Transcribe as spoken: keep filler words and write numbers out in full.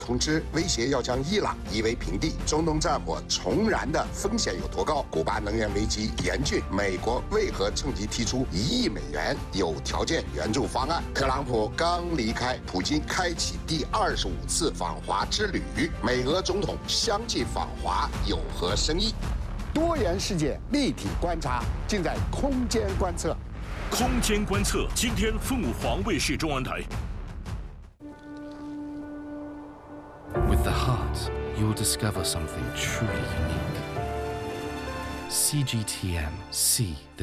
通知威胁要将伊朗夷为平地，中东战火重燃的风险有多高？古巴能源危机严峻，美国为何趁机提出一亿美元有条件援助方案？特朗普刚离开，普京开启第二十五次访华之旅，美俄总统相继访华有何深意？ 多元世界立体观察，尽在空间观测。 空间观测，今天凤凰卫视中文台。 With the heart, you'll discover something truly unique. C G T M, see the